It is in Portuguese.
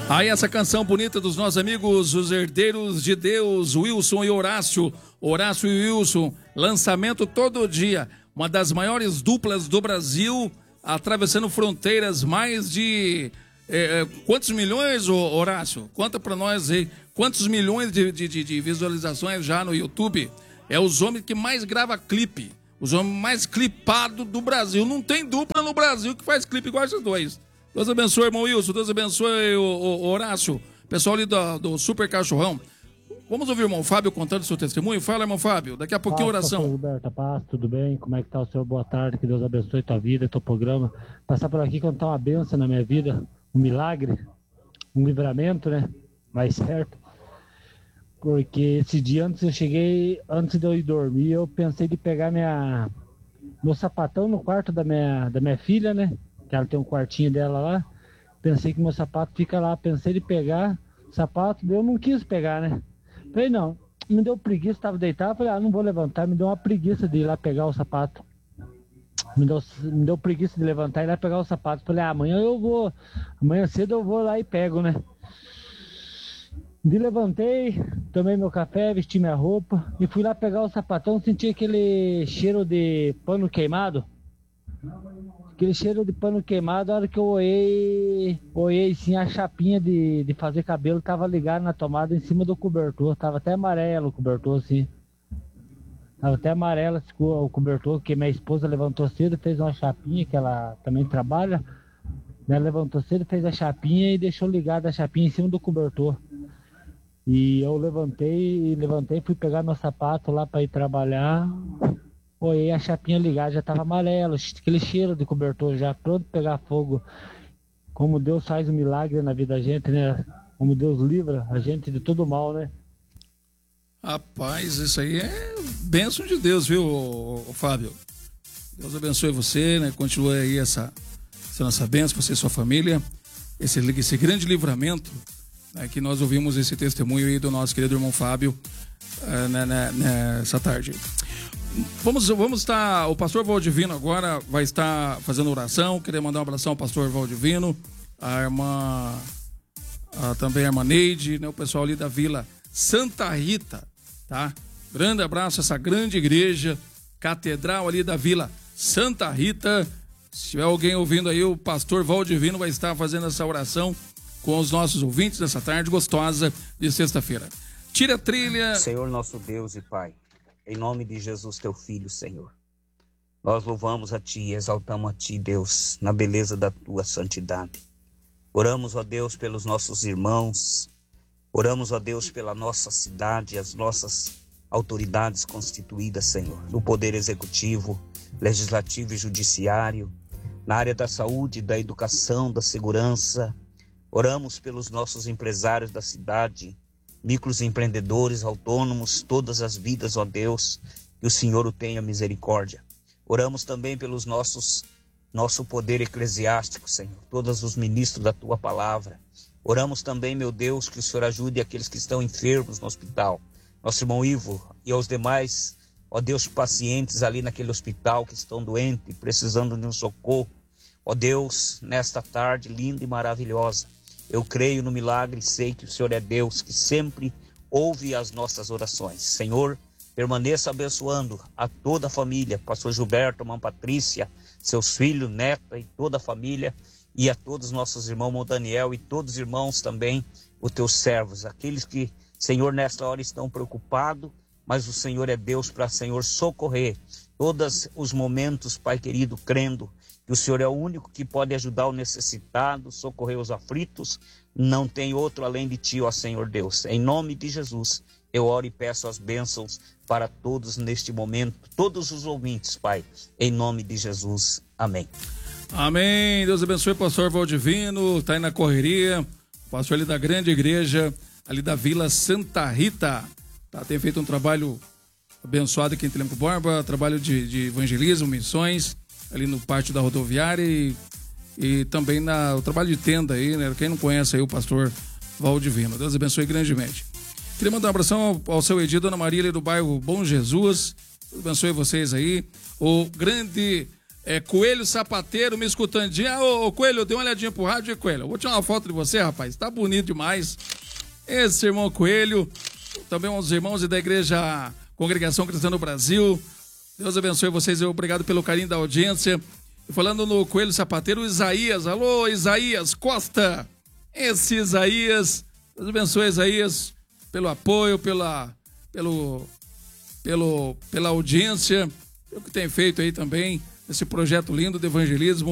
Aí essa canção bonita dos nossos amigos, os herdeiros de Deus, Wilson e Horácio. Horácio e Wilson, lançamento todo dia. Uma das maiores duplas do Brasil, atravessando fronteiras, mais de... quantos milhões, Horácio? Conta pra nós aí. Quantos milhões de visualizações já no YouTube? É os homens que mais grava clipe. Os homens mais clipados do Brasil. Não tem dupla no Brasil que faz clipe igual esses dois. Deus abençoe, irmão Wilson. Deus abençoe, o Horácio. Pessoal ali do Super Cachorrão. Vamos ouvir o irmão Fábio contando seu testemunho? Fala, irmão Fábio. Daqui a pouquinho, oração. Pastor Gilberto, paz, tudo bem? Como é que tá o senhor? Boa tarde. Que Deus abençoe tua vida, teu programa. Passar por aqui contar uma bênção na minha vida. Um milagre. Um livramento, né? Mais certo. Porque esse dia antes de eu ir dormir, eu pensei de pegar meu sapatão no quarto da minha filha, né? Que ela tem um quartinho dela lá. Pensei que meu sapato fica lá. Pensei de pegar o sapato, eu não quis pegar, né? Falei, não. Me deu preguiça, estava deitado. Falei, não vou levantar. Me deu uma preguiça de ir lá pegar o sapato. Me deu preguiça de levantar e ir lá pegar o sapato. Falei, amanhã cedo eu vou lá e pego, né? Me levantei, tomei meu café, vesti minha roupa e fui lá pegar o sapatão. Senti aquele cheiro de pano queimado. Aquele cheiro de pano queimado. A hora que eu olhei sim, a chapinha de fazer cabelo tava ligada na tomada em cima do cobertor. Tava até amarelo o cobertor, assim. Tava até amarelo o cobertor, porque minha esposa levantou cedo, fez uma chapinha, que ela também trabalha. Ela levantou cedo, fez a chapinha e deixou ligada a chapinha em cima do cobertor. E eu levantei, fui pegar meu sapato lá para ir trabalhar. Olhei a chapinha ligada, já tava amarelo, aquele cheiro de cobertor já pronto para pegar fogo. Como Deus faz um milagre na vida da gente, né? Como Deus livra a gente de todo mal, né? Rapaz, isso aí é bênção de Deus, viu, Fábio? Deus abençoe você, né? Continue aí essa nossa bênção, você e sua família. Esse grande livramento, né, que nós ouvimos esse testemunho aí do nosso querido irmão Fábio nessa tarde. Vamos estar, o pastor Valdivino agora vai estar fazendo oração. Queria mandar um abração ao pastor Valdivino, a irmã, também a irmã Neide, né, o pessoal ali da Vila Santa Rita, tá? Grande abraço a essa grande igreja, catedral ali da Vila Santa Rita. Se tiver alguém ouvindo aí, o pastor Valdivino vai estar fazendo essa oração com os nossos ouvintes nessa tarde gostosa de sexta-feira. Tira a trilha. Senhor nosso Deus e Pai, em nome de Jesus, teu Filho, Senhor, nós louvamos a Ti e exaltamos a Ti, Deus, na beleza da Tua santidade. Oramos, ó Deus, pelos nossos irmãos, oramos, ó Deus, pela nossa cidade, as nossas autoridades constituídas, Senhor, no Poder Executivo, Legislativo e Judiciário, na área da saúde, da educação, da segurança. Oramos pelos nossos empresários da cidade, microempreendedores, autônomos, todas as vidas, ó Deus, que o Senhor o tenha misericórdia. Oramos também pelos nosso poder eclesiástico, Senhor, todos os ministros da Tua palavra. Oramos também, meu Deus, que o Senhor ajude aqueles que estão enfermos no hospital, nosso irmão Ivo e aos demais, ó Deus, pacientes ali naquele hospital que estão doentes, precisando de um socorro. Ó Deus, nesta tarde linda e maravilhosa, eu creio no milagre e sei que o Senhor é Deus, que sempre ouve as nossas orações. Senhor, permaneça abençoando a toda a família, pastor Gilberto, irmã Patrícia, seus filhos, neta e toda a família, e a todos os nossos irmãos, irmão Daniel e todos os irmãos também, os teus servos, aqueles que, Senhor, nesta hora estão preocupados, mas o Senhor é Deus para, Senhor, socorrer todos os momentos, Pai querido, crendo que o Senhor é o único que pode ajudar o necessitado, socorrer os aflitos. Não tem outro além de Ti, ó Senhor Deus. Em nome de Jesus, eu oro e peço as bênçãos para todos neste momento, todos os ouvintes, Pai. Em nome de Jesus. Amém. Amém. Deus abençoe o pastor Valdivino, está aí na correria, pastor ali da grande igreja, ali da Vila Santa Rita. Tá, tem feito um trabalho abençoado aqui em Telemaco Borba, trabalho de evangelismo, missões, ali no pátio da rodoviária e também o trabalho de tenda aí, né? Quem não conhece aí o pastor Valdivino. Deus abençoe grandemente. Queria mandar um abração ao seu Edi, Dona Maria, ali do bairro Bom Jesus. Deus abençoe vocês aí. O grande Coelho Sapateiro me escutando. Ô, Coelho, dê uma olhadinha pro rádio, Coelho. Eu vou tirar uma foto de você, rapaz. Tá bonito demais. Esse irmão Coelho, também uns irmãos da igreja Congregação Cristã do Brasil. Deus abençoe vocês. Obrigado pelo carinho da audiência. E falando no Coelho Sapateiro, o Isaías. Alô, Isaías Costa. Esse Isaías. Deus abençoe, Isaías, pelo apoio, pela audiência. O que tem feito aí também. Esse projeto lindo de evangelismo.